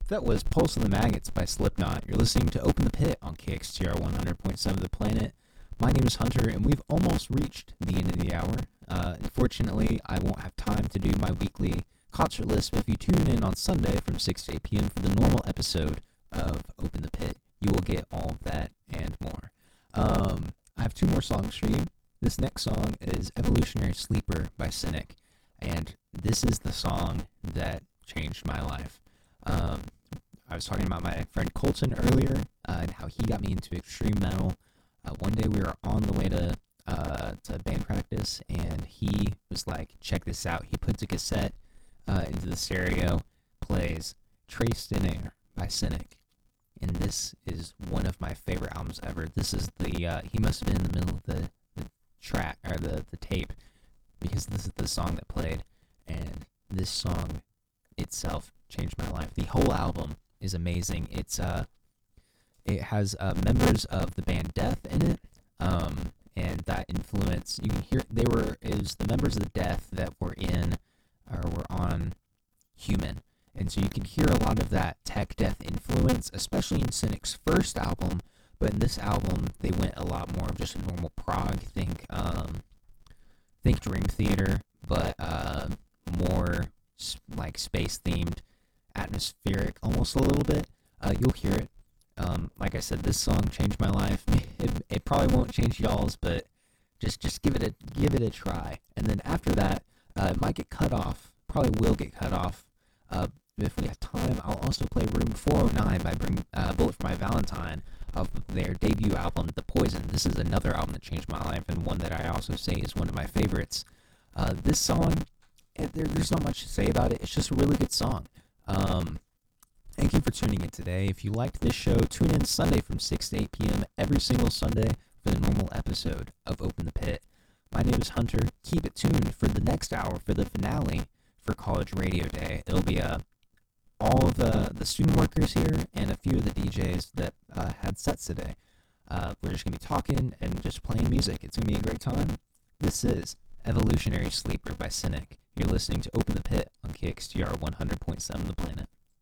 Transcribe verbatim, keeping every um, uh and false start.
That was Pulse of the Maggots by Slipknot. You're listening to Open the Pit on K X T R one hundred point seven The Planet. My name is Hunter, and we've almost reached the end of the hour. Uh, unfortunately, I won't have time to do my weekly concert list, but if you tune in on Sunday from six to eight p.m. for the normal episode of Open the Pit, you will get all of that and more. Um, I have two more songs for you. This next song is Evolutionary Sleeper by Cynic, and this is the song that changed my life. Um, I was talking about my friend Colton earlier, uh, and how he got me into extreme metal. Uh, one day we were on the way to uh, to band practice, and he was like, check this out. He puts a cassette uh, into the stereo, plays Traced in Air by Cynic, and this is one of my favorite albums ever. This is the, uh, he must have been in the middle of the, the track, or the, the tape, because this is the song that played, and this song itself changed my life. The whole album is amazing. It's uh, it has uh, members of the band Death in it, um, and that influence, you can hear, they were, it was the members of the Death that were in, or were on Human, and so you can hear a lot of that tech death influence, especially in Cynic's first album, but in this album, they went a lot more of just a normal prog, think, um, think Dream Theater, but uh, more like space-themed, atmospheric, almost a little bit. Uh, you'll hear it. Um, like I said, this song changed my life. It, it probably won't change y'all's, but just just give it a give it a try. And then after that, uh, it might get cut off. Probably will get cut off. Uh, if we have time, I'll also play Room four oh nine by Bring, uh, Bullet for My Valentine of their debut album, The Poison. This is another album that changed my life, and one that I also say is one of my favorites. Uh, this song, there, there's not much to say about it. It's just a really good song. Um, thank you for tuning in today. If you liked this show, tune in Sunday from six to eight p.m. every single Sunday for the normal episode of Open the Pit. My name is Hunter. Keep it tuned for the next hour for the finale for College Radio Day. It'll be uh, all of the, the student workers here and a few of the D Js that uh, had sets today. Uh, we're just going to be talking and just playing music. It's going to be a great time. This is Evolutionary Sleeper by Cynic. You're listening to Open the Pit on K X T R one hundred point seven The Planet.